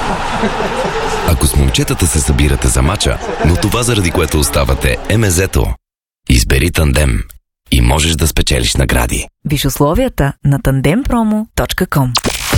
Ако с момчетата се събирате за мача, но това заради което оставате е мезето. Избери Тандем и можеш да спечелиш награди. Виж условията на tandempromo.com.